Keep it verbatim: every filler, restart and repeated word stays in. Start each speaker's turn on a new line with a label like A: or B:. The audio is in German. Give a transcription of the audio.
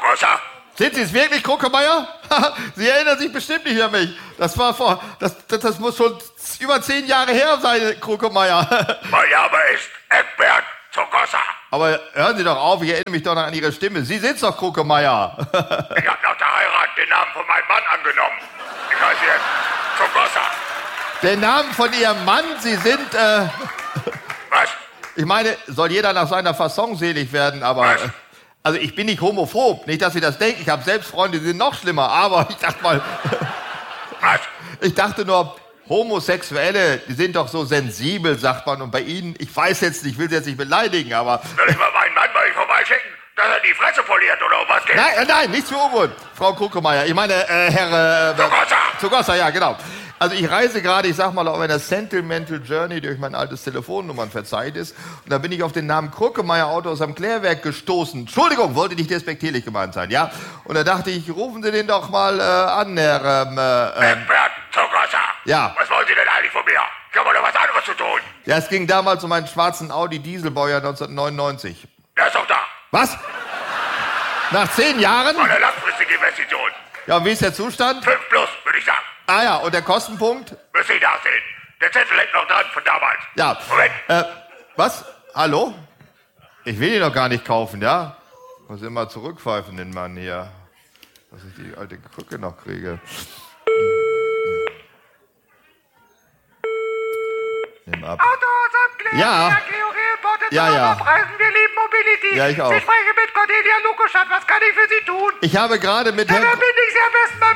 A: Zuckerwasser.
B: Sind Sie es wirklich, Krokemeier? Sie erinnern sich bestimmt nicht an mich. Das war vor, das, das, das muss schon über zehn Jahre her sein, Krokemeier.
A: Mein Name ist Egbert Zuckerwasser.
B: Aber hören Sie doch auf, ich erinnere mich doch noch an Ihre Stimme. Sie sind's doch, Krokemeier.
A: Ich habe nach der Heirat den Namen von meinem Mann angenommen. Ich heiße jetzt Zuckerwasser.
B: Den Namen von Ihrem Mann, Sie sind, äh...
A: Was?
B: Ich meine, soll jeder nach seiner Fasson selig werden, aber...
A: Was?
B: Äh, also ich bin nicht homophob, nicht, dass Sie das denken. Ich habe selbst Freunde, die sind noch schlimmer, aber ich dachte mal...
A: Was?
B: Ich dachte nur, Homosexuelle, die sind doch so sensibel, sagt man. Und bei Ihnen, ich weiß jetzt nicht, ich will Sie jetzt nicht beleidigen, aber...
A: Soll ich mal meinen Mann bei euch vorbeischicken, dass er die Fresse poliert oder um was geht?
B: Nein, äh, nein, nichts für ungut, Frau Krokemeier. Ich meine, äh, Herr... Äh,
A: Zuckerwasser.
B: Zuckerwasser, ja, genau. Also ich reise gerade, ich sag mal, auf einer Sentimental Journey durch mein altes Telefonnummernverzeichnis. Und da bin ich auf den Namen Krokemeier Autos am Klärwerk gestoßen. Entschuldigung, wollte nicht despektierlich gemeint sein, ja? Und da dachte ich, rufen Sie den doch mal äh, an, Herr... Ähm, äh,
A: Egbert Zuckerwasser.
B: Ja.
A: Was wollen Sie denn eigentlich von mir? Ich habe doch was anderes zu tun.
B: ja, es ging damals um einen schwarzen Audi Dieselbaujahr neunzehnhundertneunundneunzig.
A: Der ist doch da.
B: Was? Nach zehn Jahren?
A: Eine langfristige Investition.
B: Ja, und wie ist der Zustand?
A: Fünf plus, würde ich sagen.
B: Ah ja, und der Kostenpunkt?
A: Müssen Sie nachsehen. Der Zettel hängt noch dran von damals.
B: Ja.
A: Moment.
B: Äh, was? Hallo? Ich will ihn noch gar nicht kaufen, ja? Muss immer zurückpfeifen, den Mann hier. Dass ich die alte Krücke noch kriege. Nimm ab.
C: Autos am Klärwerk,
B: Ja.
C: Georg
B: Ja, ja.
C: Preisen, wir lieben Mobility.
B: Ja, ich auch.
C: Ich spreche mit Cordelia Lukoschat, was kann ich für Sie tun?
B: Ich habe gerade mit
C: Da
B: Herrn...
C: verbinde ich Sie am besten beim